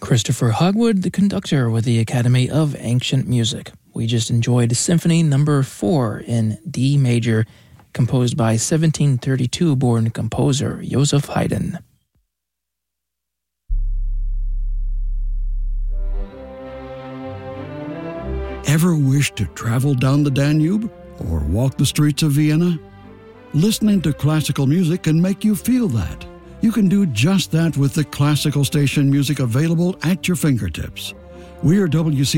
Christopher Hogwood, the conductor with the Academy of Ancient Music. We just enjoyed Symphony No. 4 in D major, composed by 1732-born composer Joseph Haydn. Ever wish to travel down the Danube or walk the streets of Vienna? Listening to classical music can make you feel that. You can do just that with the classical station music available at your fingertips. We are WC